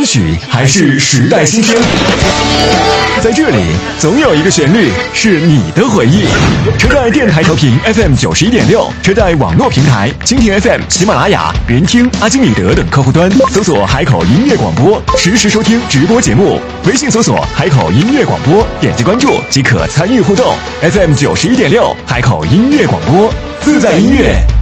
曲，还是时代新声？在这里，总有一个旋律是你的回忆。车载电台调频 FM 91.6，车载网络平台蜻蜓 FM、喜马拉雅、人听、阿基米德等客户端搜索海口音乐广播，实时收听直播节目。微信搜索海口音乐广播，点击关注即可参与互动。FM 91.6，海口音乐广播，自在音乐